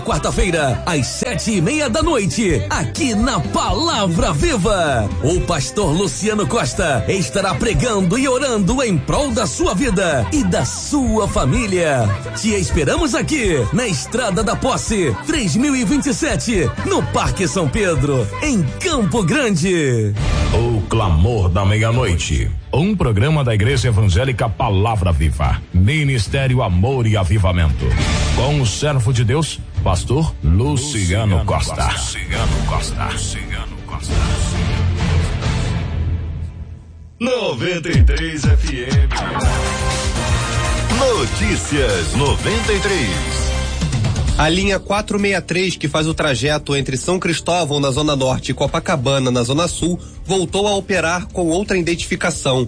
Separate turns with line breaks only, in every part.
Quarta-feira, às 7:30 da noite, aqui na Palavra Viva. O pastor Luciano Costa estará pregando e orando em prol da sua vida e da sua família. Te esperamos aqui, na Estrada da Posse, 3027, no Parque São Pedro, em Campo Grande.
O Clamor da Meia-Noite. Um programa da Igreja Evangélica Palavra Viva. Ministério Amor e Avivamento. Com o servo de Deus, pastor Luciano Costa. Luciano Costa.
93 FM. Notícias 93.
A linha 463, que faz o trajeto entre São Cristóvão, na Zona Norte, e Copacabana, na Zona Sul, voltou a operar com outra identificação,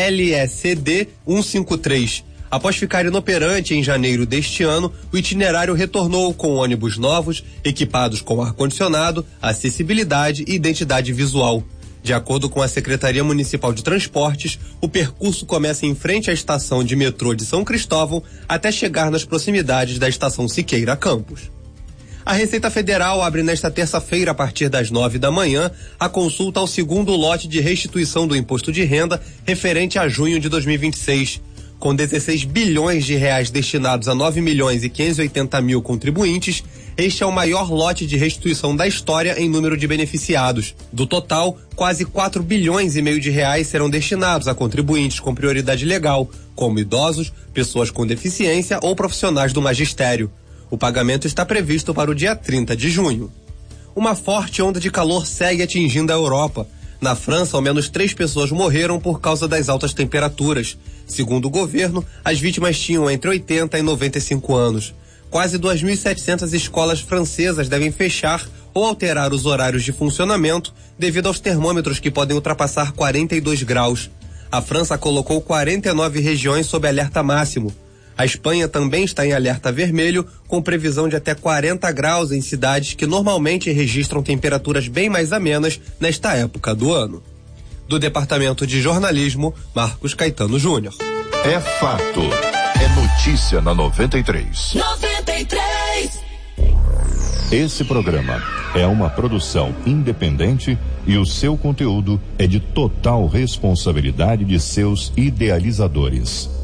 LSD 153. Após ficar inoperante em janeiro deste ano, o itinerário retornou com ônibus novos, equipados com ar-condicionado, acessibilidade e identidade visual. De acordo com a Secretaria Municipal de Transportes, o percurso começa em frente à estação de metrô de São Cristóvão até chegar nas proximidades da estação Siqueira Campos. A Receita Federal abre nesta terça-feira, a partir das 9 da manhã, a consulta ao segundo lote de restituição do imposto de renda referente a junho de 2026. Com 16 bilhões de reais destinados a 9.580.000 contribuintes, este é o maior lote de restituição da história em número de beneficiados. Do total, quase 4 bilhões e meio de reais serão destinados a contribuintes com prioridade legal, como idosos, pessoas com deficiência ou profissionais do magistério. O pagamento está previsto para o dia 30 de junho. Uma forte onda de calor segue atingindo a Europa. Na França, ao menos 3 pessoas morreram por causa das altas temperaturas. Segundo o governo, as vítimas tinham entre 80 e 95 anos. Quase 2.700 escolas francesas devem fechar ou alterar os horários de funcionamento devido aos termômetros que podem ultrapassar 42 graus. A França colocou 49 regiões sob alerta máximo. A Espanha também está em alerta vermelho, com previsão de até 40 graus em cidades que normalmente registram temperaturas bem mais amenas nesta época do ano. Do Departamento de Jornalismo, Marcos Caetano Júnior.
É fato. É notícia na 93.
93.
Esse programa é uma produção independente e o seu conteúdo é de total responsabilidade de seus idealizadores.